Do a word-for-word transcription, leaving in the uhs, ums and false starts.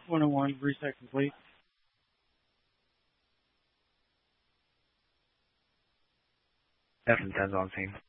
one oh one, reset complete. F and ten's on scene.